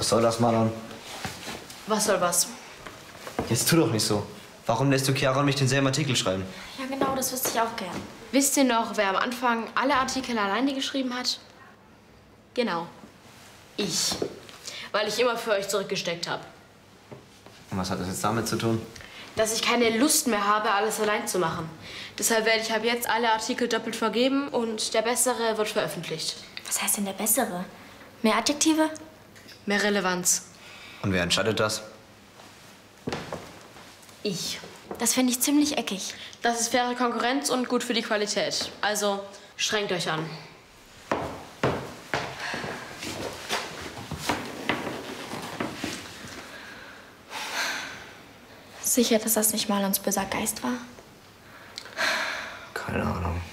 Was soll das, Marlon? Was soll was? Jetzt tu doch nicht so. Warum lässt du Chiara und mich denselben Artikel schreiben? Ja, genau, das wüsste ich auch gern. Wisst ihr noch, wer am Anfang alle Artikel alleine geschrieben hat? Genau. Ich. Weil ich immer für euch zurückgesteckt habe. Und was hat das jetzt damit zu tun? Dass ich keine Lust mehr habe, alles allein zu machen. Deshalb werde ich ab jetzt alle Artikel doppelt vergeben und der Bessere wird veröffentlicht. Was heißt denn der Bessere? Mehr Adjektive? Mehr Relevanz. Und wer entscheidet das? Ich. Das finde ich ziemlich eckig. Das ist faire Konkurrenz und gut für die Qualität. Also strengt euch an. Sicher, dass das nicht Marlons böser Geist war? Keine Ahnung.